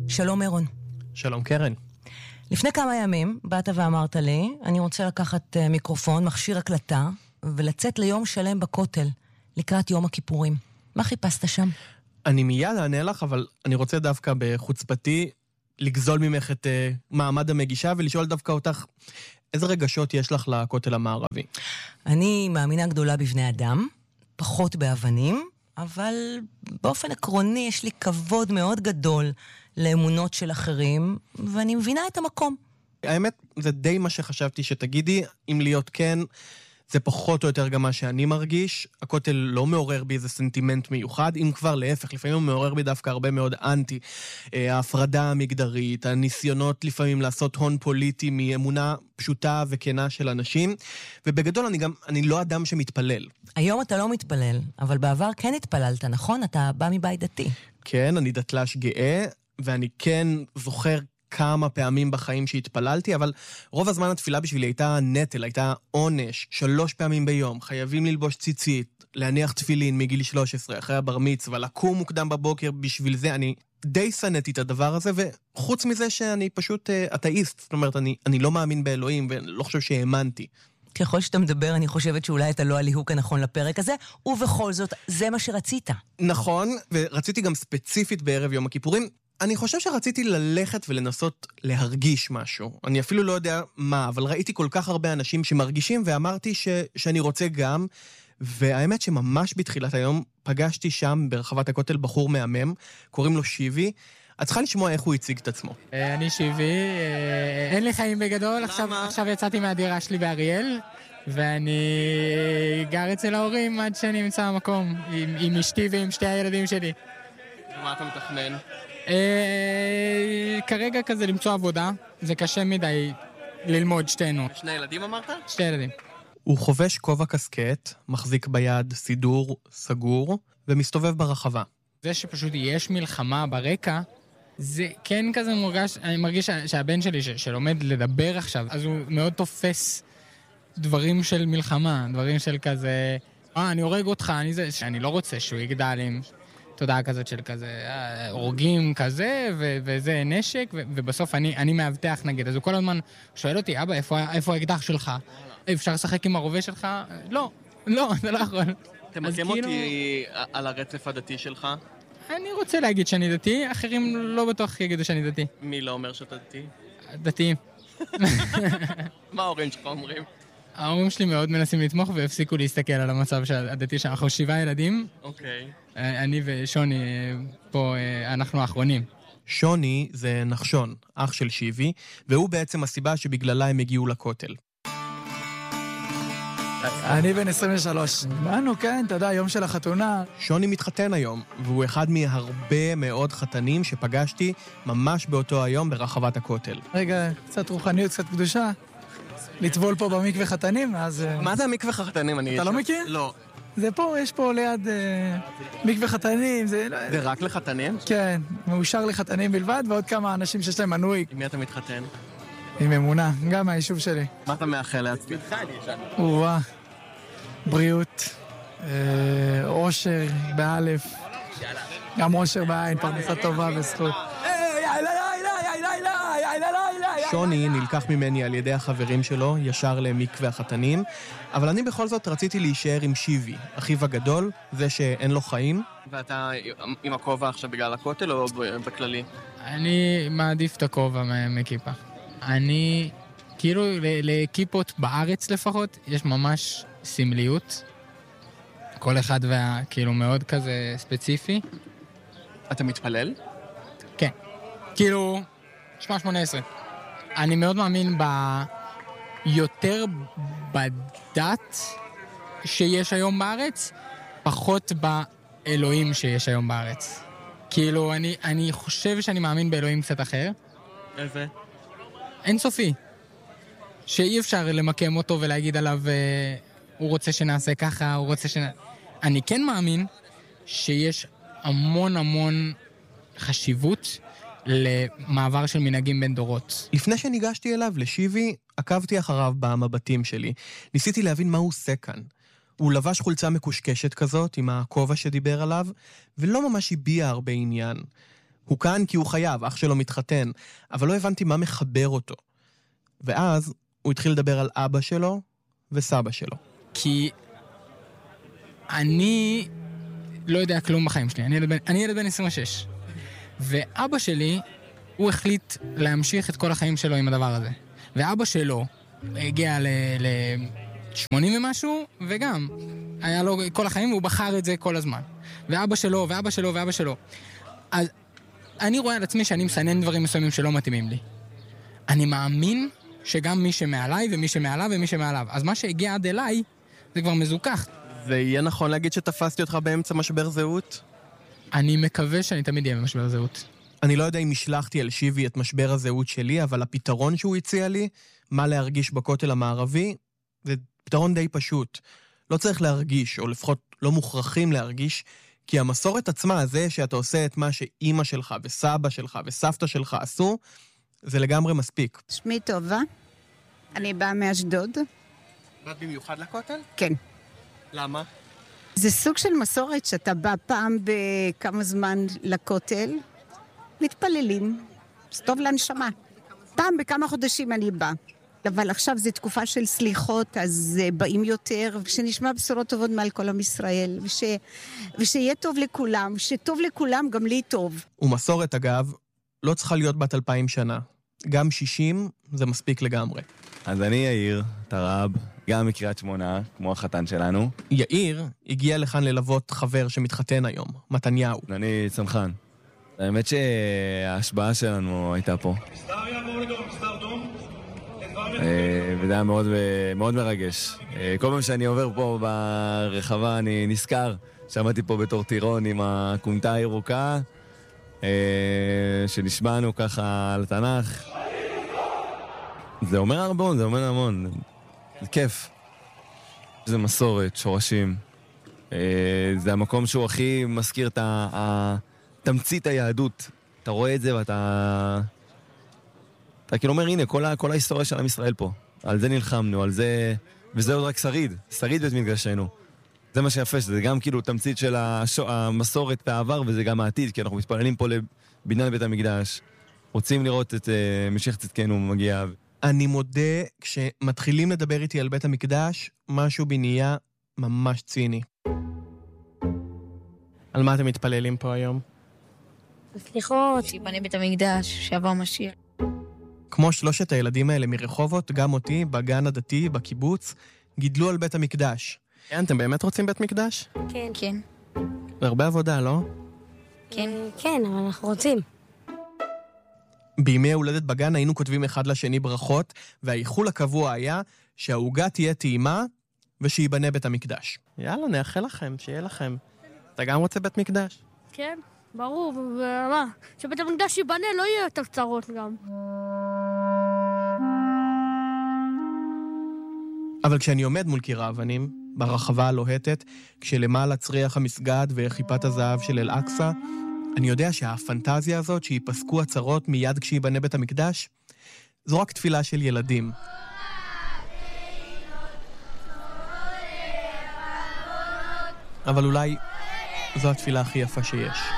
שלום אירון. שלום קרן. לפני כמה ימים באת ואמרת לי, אני רוצה לקחת מיקרופון, מכשיר הקלטה, ולצאת ליום שלם בכותל, לקראת יום הכיפורים. מה חיפשת שם? אני מיד אענה לך, אבל אני רוצה דווקא בחוצפתי לגזול ממך את מעמד המגישה, ולשאול דווקא אותך, איזה רגשות יש לך לכותל המערבי? אני מאמינה גדולה בבני אדם, פחות באבנים, אבל באופן עקרוני יש לי כבוד מאוד גדול לאמונות של אחרים, ואני מבינה את המקום. האמת, זה די מה שחשבתי שתגידי, אם להיות כן, זה פחות או יותר גם מה שאני מרגיש. הכותל לא מעורר בי איזה סנטימנט מיוחד, אם כבר להפך, לפעמים הוא מעורר בי דווקא הרבה מאוד אנטי. ההפרדה המגדרית, הניסיונות לפעמים לעשות הון פוליטי מאמונה פשוטה וכנה של אנשים, ובגדול אני לא אדם שמתפלל. היום אתה לא מתפלל, אבל בעבר כן התפללת, נכון? אתה בא מבית דתי. כן, אני דתל"ש גאה, ואני כן זוכר כמה פעמים בחיים שהתפללתי, אבל רוב הזמן התפילה בשבילי הייתה נטל, הייתה עונש, 3 פעמים ביום, חייבים ללבוש ציצית, להניח תפילין מגיל 13, אחרי הבר מצווה, לקום מוקדם בבוקר בשביל זה, אני די סנתי את הדבר הזה, וחוץ מזה שאני פשוט אתאיסט, זאת אומרת, אני לא מאמין באלוהים, ולא חושב שהאמנתי. ככל שאתה מדבר, אני חושבת שאולי אתה לא הליהוק הנכון לפרק הזה, ובכל זאת, זה מה שרצית. נכון, ורציתי גם ספציפית בערב יום הכיפורים, אני חושב שרציתי ללכת ולנסות להרגיש משהו. אני אפילו לא יודע מה, אבל ראיתי כל כך הרבה אנשים שמרגישים, ואמרתי שאני רוצה גם, והאמת שממש בתחילת היום פגשתי שם ברחבת הכותל בחור מהמם, קוראים לו שיבי. את צריכה לשמוע איך הוא הציג את עצמו. אני שיבי, אין לי חיים בגדול, עכשיו יצאתי מהדירה שלי באריאל, ואני גר אצל ההורים עד שאני אמצא מקום, עם אשתי ועם 2 הילדים שלי. מה אתה מתכנן? כרגע כזה למצוא עבודה, זה קשה מדי ללמוד שתינו. 2 ילדים אמרת? 2 ילדים. הוא חובש כובע קסקט, מחזיק ביד סידור סגור, ומסתובב ברחבה. זה שפשוט יש מלחמה ברקע, זה כן כזה אני מרגיש שהבן שלי שלומד לדבר עכשיו, אז הוא מאוד תופס דברים של מלחמה, דברים של כזה, אני הורג אותך, אני לא רוצה שהוא יגדל עם תודעה כזאת של כזה, הורגים כזה, וזה נשק, ובסוף אני מאבטח נגיד, אז הוא כל הזמן שואל אותי, אבא, איפה האקדח שלך? אפשר לשחק עם הרובה שלך? לא, זה לא יכול. תמקם אותי על הרצף הדתי שלך. אני רוצה להגיד שאני דתי, אחרים לא בטוח יגידו שאני דתי. מי לא אומר שאתה דתי? דתיים. מה ההורים שלך אומרים? ההורים שלי מאוד מנסים לתמוך והפסיקו להסתכל על המצב הדתי שאנחנו 7 ילדים. אוקיי. אני ושוני פה, אנחנו האחרונים. שוני זה נחשון, אח של שיבי, והוא בעצם הסיבה שבגללה הם הגיעו לכותל. אני בן 23. באנו, כן, אתה יודע, יום של החתונה. שוני מתחתן היום, והוא אחד מהרבה מאוד חתנים שפגשתי ממש באותו היום ברחבת הכותל. רגע, קצת רוחניות, קצת קדושה. לטבול פה במקווה חתנים, אז... מה זה המקווה חתנים? אתה לא מכיר? לא. זה פה, יש פה ליד מקווה חתנים. זה רק לחתנים? כן, מאושר לחתנים בלבד, ועוד כמה אנשים שיש להם מנוי. עם מי אתה מתחתן? עם אמונה, גם מהיישוב שלי. מה אתה מאחל לעצמך? וואה, בריאות, אושר באלף, גם אושר בעין, פרנסה טובה וזכות. שוני נלקח ממני על ידי החברים שלו ישר למקווה החתנים, אבל אני בכל זאת רציתי להישאר עם שיבי, אחיו הגדול, זה שאין לו חיים. ואתה עם הכובע עכשיו בגלל הכותל או בכללי? אני מעדיף את הכובע מכיפה. אני, כאילו, לכיפות בארץ לפחות, יש ממש סמליות. כל אחד כאילו מאוד כזה ספציפי. אתה מתפלל? כן. כאילו, שמע 18. אני מאוד מאמין יותר בדת שיש היום בארץ, פחות באלוהים שיש היום בארץ. כאילו, אני חושב שאני מאמין באלוהים קצת אחר. איזה? אינסופי. שאי אפשר למקם אותו ולהגיד עליו, הוא רוצה שנעשה ככה, הוא רוצה אני כן מאמין שיש המון חשיבות למעבר של מנהגים בין דורות. לפני שניגשתי אליו, לשיבי, עקבתי אחריו במבטים שלי. ניסיתי להבין מה הוא עושה כאן. הוא לבש חולצה מקושקשת כזאת, עם הכובע שדיבר עליו, ולא ממש הביע הרבה עניין. הוא כאן כי הוא חייב, אח שלו מתחתן, אבל לא הבנתי מה מחבר אותו. ואז הוא התחיל לדבר על אבא שלו וסבא שלו. כי אני לא יודע כלום בחיים שלי, אני ילד בן 26. ואבא שלי, הוא החליט להמשיך את כל החיים שלו עם הדבר הזה. ואבא שלו הגיע ל-80 ומשהו, וגם היה לו כל החיים, והוא בחר את זה כל הזמן. ואבא שלו, ואבא שלו, ואבא שלו. אז אני רואה על עצמי שאני מסנן דברים מסוימים שלא מתאימים לי. אני מאמין שגם מי שמעליי ומי שמעליו ומי שמעליו. אז מה שהגיע עד אליי, זה כבר מזוכח. זה יהיה נכון להגיד שתפסתי אותך באמצע משבר זהות? אני מקווה שאני תמיד אהיה במשבר זהות. אני לא יודע אם השלחתי על שיבי את משבר הזהות שלי, אבל הפתרון שהוא הציע לי, מה להרגיש בכותל המערבי, זה פתרון די פשוט. לא צריך להרגיש, או לפחות לא מוכרחים להרגיש, כי המסורת עצמה, זה שאתה עושה את מה שאימא שלך וסבא שלך וסבתא שלך עשו, זה לגמרי מספיק. שמי טובה, אני באה מאשדוד. באת במיוחד לכותל? כן. למה? זה סוג של מסורת שאתה בא פעם בכמה זמן לכותל, מתפללים, זה טוב לנשמה. פעם בכמה חודשים אני באה. אבל עכשיו זו תקופה של סליחות, אז באים יותר, ושנשמע בשורות טובות מעל כל עם ישראל, ושיהיה טוב לכולם, שטוב לכולם גם לי טוב. ומסורת, אגב, לא צריכה להיות בת 2000 שנה. גם 60 זה מספיק לגמרי. אז אני יאיר, תרב, גם מקריית שמונה, כמו החתן שלנו. יאיר הגיע לכאן ללוות חבר שמתחתן היום, מתניהו. אני צנחן. האמת שההשבעה שלנו הייתה פה. וזה היה מאוד, מאוד מרגש. כל פעם שאני עובר פה ברחבה אני נזכר. שמעתי פה בתור טירון עם הקומטה הירוקה, שנשמענו ככה על התנ"ך. זה אומר הרבה, זה אומר המון. זה כיף. זה מסורת, שורשים. זה המקום שהוא הכי מזכיר את תמצית היהדות. אתה רואה את זה ואתה... אתה כאילו אומר, הנה, כל ההיסטוריה של עם ישראל פה. על זה נלחמנו, על זה... וזה עוד רק שריד בית מקדשנו. זה מה שיפה, שזה גם כאילו תמצית של המסורת והעבר, וזה גם העתיד, כי אנחנו מתפללים פה לבניין בית המקדש. רוצים לראות את משיח צדקנו מגיע. אני מודה, כשמתחילים לדבר איתי על בית המקדש, משהו בי נהיה ממש ציני. על מה אתם מתפללים פה היום? סליחות, שיבנה בית המקדש, שיבוא משיח. כמו שלושת הילדים האלה מרחובות, גם אותי, בגן הדתי, בקיבוץ, גידלו על בית המקדש. כן, אתם באמת רוצים בית מקדש? כן. כן. זה הרבה עבודה, לא? כן. כן, אבל אנחנו רוצים. בימי ההולדת בגן היינו כותבים אחד לשני ברכות, והאיחול הקבוע היה שהעוגה תהיה טעימה ושיבנה בית המקדש. יאללה, נאחל לכם, שיהיה לכם. אתה גם רוצה בית מקדש? כן, ברור, ומה? שבית המקדש ייבנה, לא יהיה יותר צרות גם. אבל כשאני עומד מול קיר האבנים, ברחבה הלוהטת, כשלמעלה צריח המסגד וחיפת הזהב של אל-אקסה, אני יודע שהפנטזיה הזאת שיפסקו הצרות מיד כשיבנה בית המקדש, זו רק תפילה של ילדים. אבל אולי זו התפילה הכי יפה שיש.